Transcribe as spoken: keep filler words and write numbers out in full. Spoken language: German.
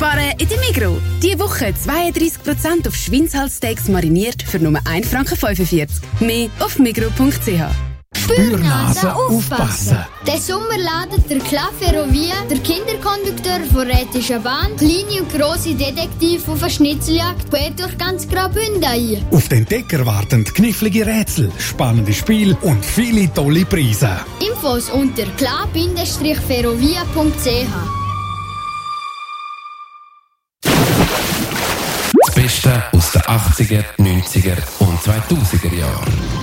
sparen in der Migros. Diese Woche zweiunddreissig Prozent auf Schweinshalssteaks mariniert für nur ein Franken fünfundvierzig. Mehr auf migros punkt c h. Spürnase aufpassen! Den Sommer ladet der Cla Ferrovia, der Kinderkondukteur von Rätischer Bahn, kleine und grosse Detektive auf eine Schnitzeljagd quer durch ganz Graubünden ein. Auf den Entdecker warten knifflige Rätsel, spannende Spiele und viele tolle Preise. Infos unter cla ferrovia punkt c h. Das Beste aus den achtziger, neunziger und zweitausender Jahren.